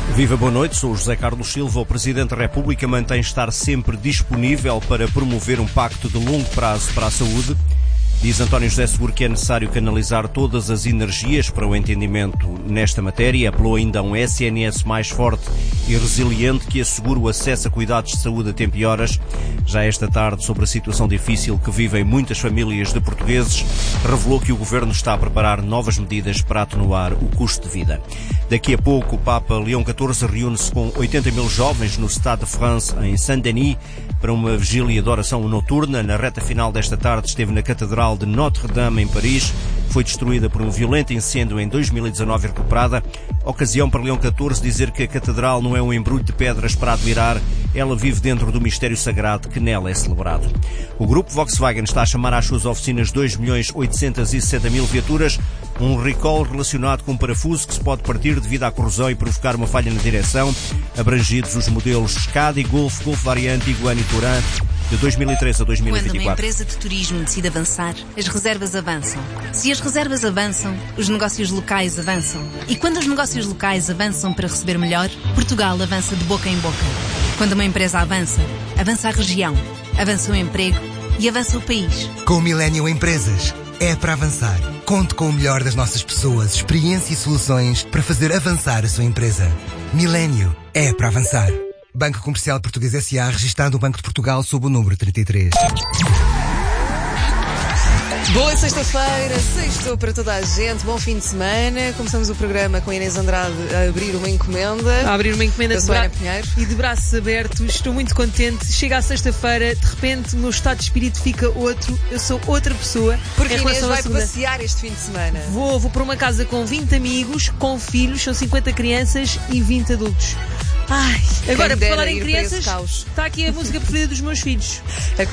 Viva, boa noite, sou o José Carlos Silva. O Presidente da República mantém estar sempre disponível para promover um pacto de longo prazo para a saúde. Diz António José Seguro que é necessário canalizar todas as energias para o entendimento nesta matéria. Apelou ainda a um SNS mais forte e resiliente que assegure o acesso a cuidados de saúde a tempo e horas. Já esta tarde, sobre a situação difícil que vivem muitas famílias de portugueses, revelou que o Governo está a preparar novas medidas para atenuar o custo de vida. Daqui a pouco, o Papa Leão XIV reúne-se com 80 mil jovens no Stade de France, em Saint-Denis, para uma vigília de oração noturna. Na reta final desta tarde esteve na Catedral de Notre-Dame, em Paris. Foi destruída por um violento incêndio em 2019 e recuperada. Ocasião para Leão XIV dizer que a Catedral não é um embrulho de pedras para admirar, ela vive dentro do mistério sagrado que nela é celebrado. O grupo Volkswagen está a chamar às suas oficinas 2.860.000 viaturas. Um recall relacionado com um parafuso que se pode partir devido à corrosão e provocar uma falha na direção. Abrangidos os modelos Scadi, Golf Variante, Tiguan e Touran de 2013 a 2024. Quando uma empresa de turismo decide avançar, as reservas avançam. Se as reservas avançam, os negócios locais avançam. E quando os negócios locais avançam para receber melhor, Portugal avança de boca em boca. Quando uma empresa avança, avança a região, avança o emprego e avança o país. Com o Millennium Empresas, é para avançar. Conte com o melhor das nossas pessoas, experiência e soluções para fazer avançar a sua empresa. Millennium é para avançar. Banco Comercial Português S.A. registado no Banco de Portugal sob o número 33. Boa sexta-feira, sextou para toda a gente, bom fim de semana. Começamos o programa com a Inês Andrade a abrir uma encomenda. A abrir uma encomenda da Pinheiro. E de braços abertos, estou muito contente. Chega a sexta-feira, de repente o meu estado de espírito fica outro, eu sou outra pessoa. Porque Inês vai passear este fim de semana. Vou para uma casa com 20 amigos, com filhos, são 50 crianças e 20 adultos. Ai, agora, por falar em crianças, está aqui a música preferida dos meus filhos.